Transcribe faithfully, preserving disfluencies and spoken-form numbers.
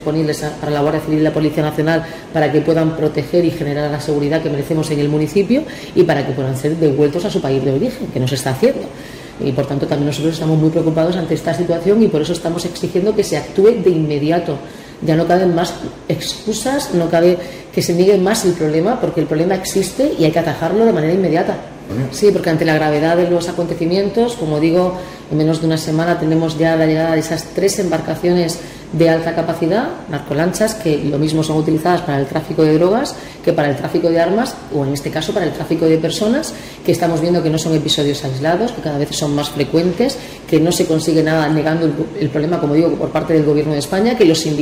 disponibles para la Guardia Civil y la Policía Nacional para que puedan proteger y generar la seguridad que merecemos en el municipio y para que puedan ser devueltos a su país de origen, que no se está haciendo. Y por tanto también nosotros estamos muy preocupados ante esta situación y por eso estamos exigiendo que se actúe de inmediato. Ya no caben más excusas, no cabe que se niegue más el problema, porque el problema existe y hay que atajarlo de manera inmediata. Sí, porque ante la gravedad de los acontecimientos, como digo, en menos de una semana tenemos ya la llegada de esas tres embarcaciones de alta capacidad, narcolanchas, que lo mismo son utilizadas para el tráfico de drogas que para el tráfico de armas, o en este caso para el tráfico de personas, que estamos viendo que no son episodios aislados, que cada vez son más frecuentes, que no se consigue nada negando el, el problema, como digo, por parte del Gobierno de España, que los sindicatos